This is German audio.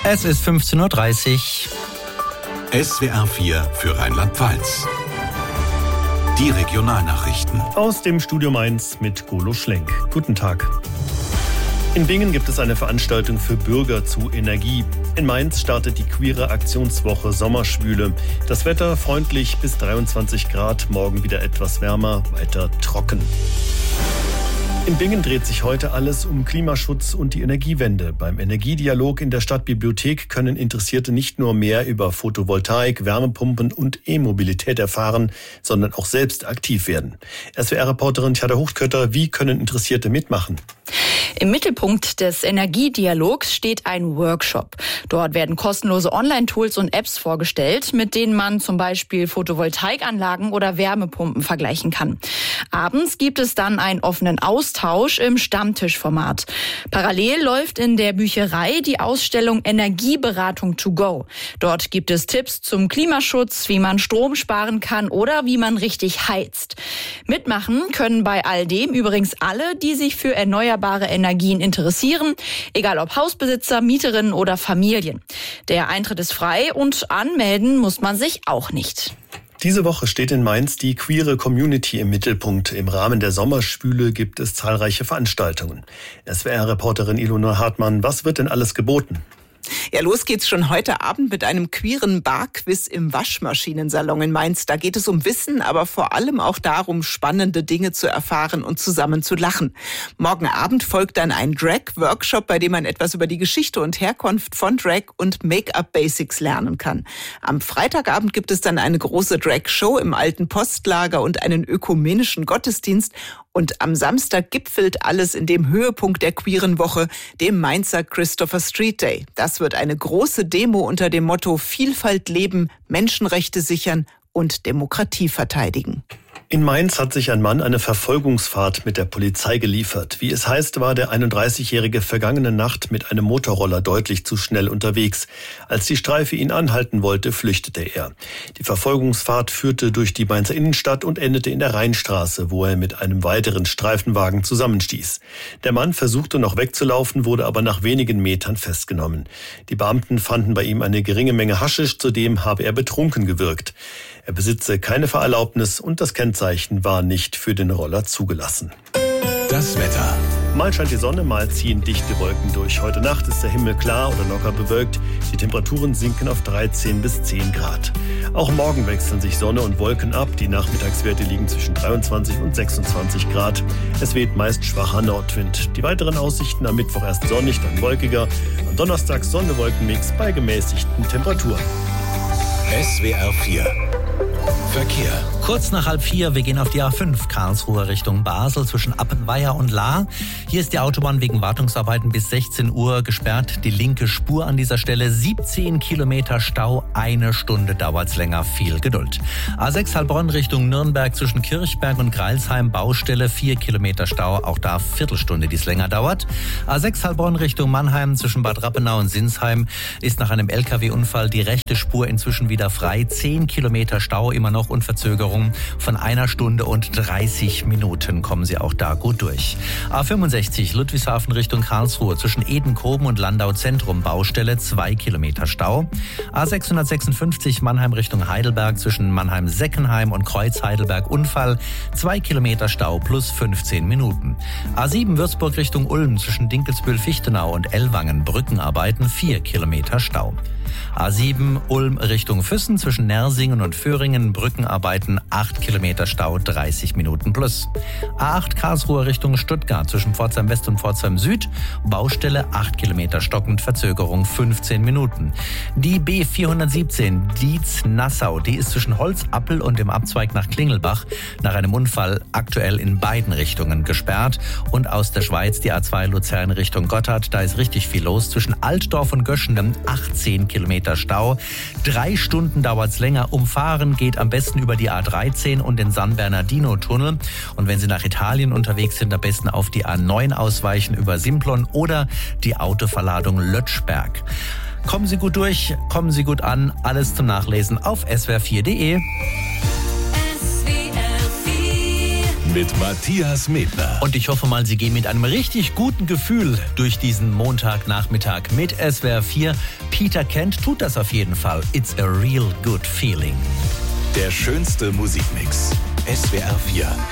Es ist 15.30 Uhr. SWR 4 für Rheinland-Pfalz. Die Regionalnachrichten. Aus dem Studio Mainz mit Golo Schlenk. Guten Tag. In Bingen gibt es eine Veranstaltung für Bürger zu Energie. In Mainz startet die queere Aktionswoche Sommerschwüle. Das Wetter freundlich bis 23 Grad, morgen wieder etwas wärmer, weiter trocken. In Bingen dreht sich heute alles um Klimaschutz und die Energiewende. Beim Energiedialog in der Stadtbibliothek können Interessierte nicht nur mehr über Photovoltaik, Wärmepumpen und E-Mobilität erfahren, sondern auch selbst aktiv werden. SWR-Reporterin Tjada Huchtkötter, wie können Interessierte mitmachen? Im Mittelpunkt des Energiedialogs steht ein Workshop. Dort werden kostenlose Online-Tools und Apps vorgestellt, mit denen man zum Beispiel Photovoltaikanlagen oder Wärmepumpen vergleichen kann. Abends gibt es dann einen offenen Austausch im Stammtischformat. Parallel läuft in der Bücherei die Ausstellung Energieberatung to go. Dort gibt es Tipps zum Klimaschutz, wie man Strom sparen kann oder wie man richtig heizt. Mitmachen können bei all dem übrigens alle, die sich für erneuerbare Energien interessieren, egal ob Hausbesitzer, Mieterinnen oder Familien. Der Eintritt ist frei und anmelden muss man sich auch nicht. Diese Woche steht in Mainz die queere Community im Mittelpunkt. Im Rahmen der Sommerschwüle gibt es zahlreiche Veranstaltungen. SWR-Reporterin Ilona Hartmann, was wird denn alles geboten? Ja, los geht's schon heute Abend mit einem queeren Barquiz im Waschmaschinensalon in Mainz. Da geht es um Wissen, aber vor allem auch darum, spannende Dinge zu erfahren und zusammen zu lachen. Morgen Abend folgt dann ein Drag-Workshop, bei dem man etwas über die Geschichte und Herkunft von Drag und Make-up-Basics lernen kann. Am Freitagabend gibt es dann eine große Drag-Show im alten Postlager und einen ökumenischen Gottesdienst. Und am Samstag gipfelt alles in dem Höhepunkt der queeren Woche, dem Mainzer Christopher Street Day. Das wird eine große Demo unter dem Motto Vielfalt leben, Menschenrechte sichern und Demokratie verteidigen. In Mainz hat sich ein Mann eine Verfolgungsfahrt mit der Polizei geliefert. Wie es heißt, war der 31-Jährige vergangene Nacht mit einem Motorroller deutlich zu schnell unterwegs. Als die Streife ihn anhalten wollte, flüchtete er. Die Verfolgungsfahrt führte durch die Mainzer Innenstadt und endete in der Rheinstraße, wo er mit einem weiteren Streifenwagen zusammenstieß. Der Mann versuchte noch wegzulaufen, wurde aber nach wenigen Metern festgenommen. Die Beamten fanden bei ihm eine geringe Menge Haschisch, zudem habe er betrunken gewirkt. Er besitze keine Fahrerlaubnis und das Kennzeichen war nicht für den Roller zugelassen. Das Wetter. Mal scheint die Sonne, mal ziehen dichte Wolken durch. Heute Nacht ist der Himmel klar oder locker bewölkt. Die Temperaturen sinken auf 13 bis 10 Grad. Auch morgen wechseln sich Sonne und Wolken ab. Die Nachmittagswerte liegen zwischen 23 und 26 Grad. Es weht meist schwacher Nordwind. Die weiteren Aussichten: am Mittwoch erst sonnig, dann wolkiger. Am Donnerstag Sonne-Wolken-Mix bei gemäßigten Temperaturen. SWR 4 Verkehr. Kurz nach 3:30, wir gehen auf die A5 Karlsruhe Richtung Basel zwischen Appenweier und Lahr. Hier ist die Autobahn wegen Wartungsarbeiten bis 16 Uhr gesperrt. Die linke Spur an dieser Stelle, 17 Kilometer Stau, 1 Stunde dauert's länger, viel Geduld. A6 Heilbronn Richtung Nürnberg zwischen Kirchberg und Greilsheim, Baustelle, 4 Kilometer Stau, auch da Viertelstunde, die es länger dauert. A6 Heilbronn Richtung Mannheim zwischen Bad Rappenau und Sinsheim ist nach einem LKW-Unfall die rechte Spur inzwischen wieder frei, 10 Kilometer Stau immer noch und Verzögerung von 1 Stunde und 30 Minuten. Kommen Sie auch da gut durch. A65 Ludwigshafen Richtung Karlsruhe zwischen Edenkoben und Landau Zentrum, Baustelle, 2 Kilometer Stau. A656 Mannheim Richtung Heidelberg zwischen Mannheim-Seckenheim und Kreuz-Heidelberg, Unfall, 2 Kilometer Stau plus 15 Minuten. A7 Würzburg Richtung Ulm zwischen Dinkelsbühl-Fichtenau und Ellwangen, Brückenarbeiten, 4 Kilometer Stau. A7 Ulm Richtung Füssen zwischen Nersingen und Föhringen, Brückenarbeiten, 8 Kilometer Stau, 30 Minuten plus. A8 Karlsruhe Richtung Stuttgart zwischen Pforzheim West und Pforzheim Süd, Baustelle, 8 Kilometer stockend, Verzögerung 15 Minuten. Die B417 Dietz-Nassau, die ist zwischen Holzappel und dem Abzweig nach Klingelbach nach einem Unfall aktuell in beiden Richtungen gesperrt. Und aus der Schweiz die A2 Luzern Richtung Gotthard, da ist richtig viel los zwischen Altdorf und Göschenen, 18 Kilometer Stau. 3 Stunden dauert's länger. Umfahren geht am besten über die A13 und den San Bernardino-Tunnel. Und wenn Sie nach Italien unterwegs sind, am besten auf die A9 ausweichen über Simplon oder die Autoverladung Lötschberg. Kommen Sie gut durch, kommen Sie gut an. Alles zum Nachlesen auf swr4.de. Mit Matthias Medler. Und ich hoffe mal, Sie gehen mit einem richtig guten Gefühl durch diesen Montagnachmittag mit SWR 4. Peter kennt, tut das auf jeden Fall. It's a real good feeling. Der schönste Musikmix. SWR 4.